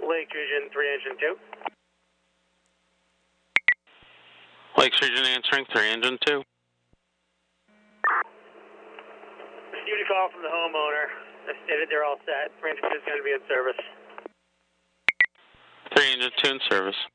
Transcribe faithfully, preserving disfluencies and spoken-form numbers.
Lake Region three, engine two. Lakes Region answering, three, engine two. Received a call from the homeowner. They stated they're all set. three, engine two is going to be in service. three, engine two in service.